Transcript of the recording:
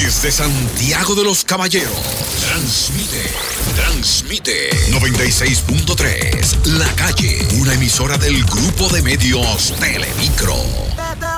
Desde Santiago de los Caballeros, transmite 96.3, La Calle, una emisora del grupo de medios Telemicro.